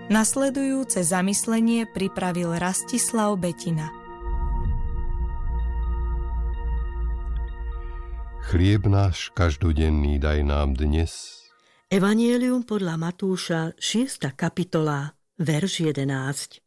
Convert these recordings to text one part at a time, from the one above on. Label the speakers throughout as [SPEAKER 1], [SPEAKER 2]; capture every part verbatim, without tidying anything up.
[SPEAKER 1] Nasledujúce zamyslenie pripravil Rastislav Betina.
[SPEAKER 2] Chlieb náš každodenný daj nám dnes.
[SPEAKER 3] Evangelium podľa Matúša, šiesta kapitola, verš jedenásť.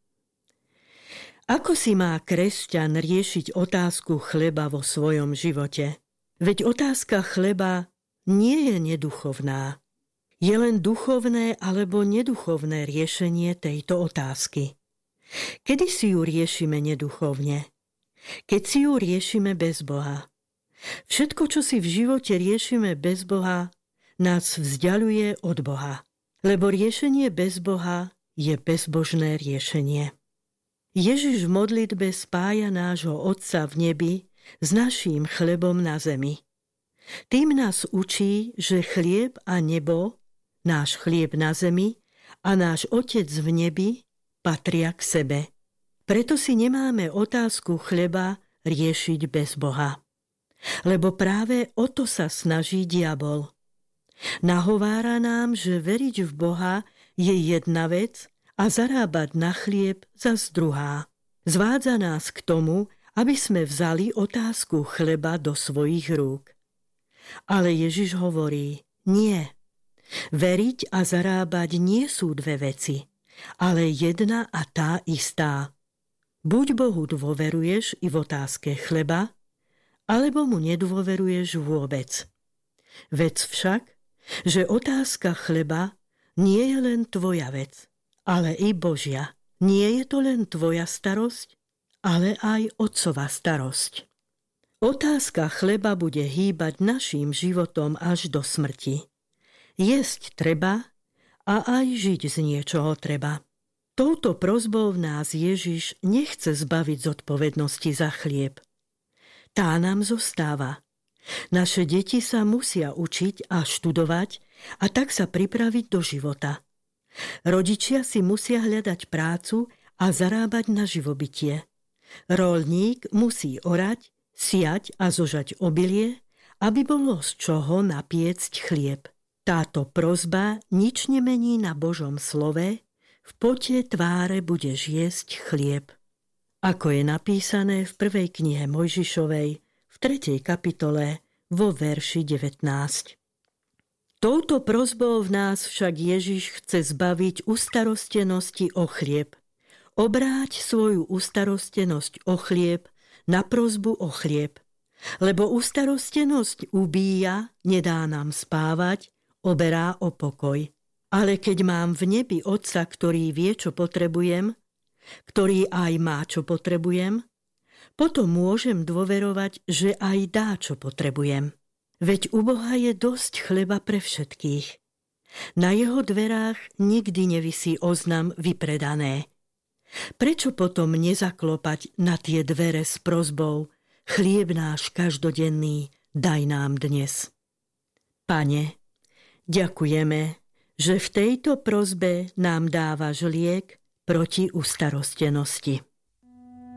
[SPEAKER 3] Ako si má kresťan riešiť otázku chleba vo svojom živote? Veď otázka chleba nie je neduchovná. Je len duchovné alebo neduchovné riešenie tejto otázky. Kedy si ju riešime neduchovne? Keď si ju riešime bez Boha. Všetko, čo si v živote riešime bez Boha, nás vzdialuje od Boha. Lebo riešenie bez Boha je bezbožné riešenie. Ježiš v modlitbe spája nášho Otca v nebi s naším chlebom na zemi. Tým nás učí, že chlieb a nebo, náš chlieb na zemi a náš Otec v nebi patria k sebe. Preto si nemáme otázku chleba riešiť bez Boha. Lebo práve o to sa snaží diabol. Nahovára nám, že veriť v Boha je jedna vec a zarábať na chlieb zas druhá. Zvádza nás k tomu, aby sme vzali otázku chleba do svojich rúk. Ale Ježiš hovorí, nie. Veriť a zarábať nie sú dve veci, ale jedna a tá istá. Buď Bohu dôveruješ i v otázke chleba, alebo mu nedôveruješ vôbec. Vec však, že otázka chleba nie je len tvoja vec, ale i Božia. Nie je to len tvoja starosť, ale aj Otcova starosť. Otázka chleba bude hýbať naším životom až do smrti. Jesť treba a aj žiť z niečoho treba. Touto prosbou nás Ježiš nechce zbaviť zodpovednosti za chlieb. Tá nám zostáva. Naše deti sa musia učiť a študovať a tak sa pripraviť do života. Rodičia si musia hľadať prácu a zarábať na živobytie. Roľník musí orať, siať a zožať obilie, aby bolo z čoho napiecť chlieb. Táto prosba nič nemení na Božom slove, v pote tváre budeš jesť chlieb. Ako je napísané v prvej knihe Mojžišovej, v tretej kapitole, vo verši devätnásť. Touto prosbou v nás však Ježiš chce zbaviť ustarostenosti o chlieb. Obráť svoju ustarostenosť o chlieb na prosbu o chlieb. Lebo ustarostenosť ubíja, nedá nám spávať, oberá o pokoj. Ale keď mám v nebi Otca, ktorý vie, čo potrebujem, ktorý aj má, čo potrebujem, potom môžem dôverovať, že aj dá, čo potrebujem. Veď u Boha je dosť chleba pre všetkých. Na jeho dverách nikdy nevisí oznam vypredané. Prečo potom nezaklopať na tie dvere s prosbou chlieb náš každodenný daj nám dnes? Pane, ďakujeme, že v tejto prosbe nám dávaš liek proti ustarostenosti.